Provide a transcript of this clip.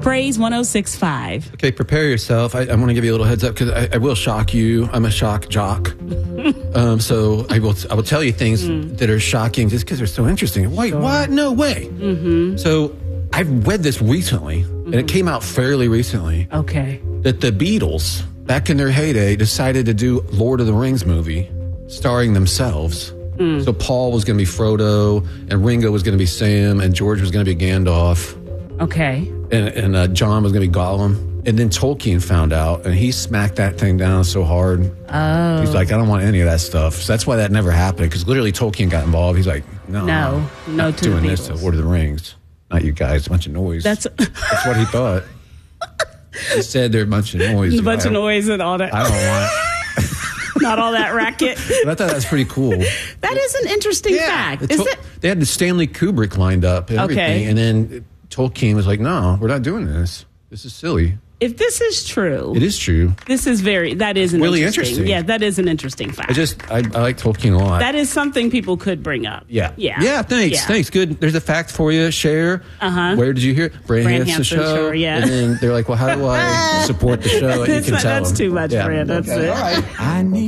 Praise 106.5. Okay, prepare yourself. I want to give you a little heads up because I will shock you. I'm a shock jock. So I will tell you things that are shocking just because they're so interesting. Wait, what? No way. So I've read this recently, and it came out fairly recently. Okay. That the Beatles, back in their heyday, decided to do Lord of the Rings movie starring themselves. So Paul was going to be Frodo, and Ringo was going to be Sam, and George was going to be Gandalf. Okay. And John was going to be Gollum. And then Tolkien found out, and he smacked that thing down so hard. Oh. He's like, I don't want any of that stuff. So that's why that never happened, because literally Tolkien got involved. He's like, no to doing the this to Beatles. Lord of the Rings. Not you guys, a bunch of noise. That's what he thought. He said they're a bunch of noise. A bunch of noise and all that. I don't want Not all that racket. But I thought that was pretty cool. That is an interesting fact. They had the Stanley Kubrick lined up and everything, and then Tolkien was like, no, we're not doing this. This is silly. If this is true. It is true. That is really interesting. Yeah, that is an interesting fact. I like Tolkien a lot. That is something people could bring up. Yeah, thanks. Good. There's a fact for you. Share. Where did you hear it? Brand Show. Yeah. And then they're like, well, how do I support the show? And you can tell that's them. too much, Brand. That's it. All right.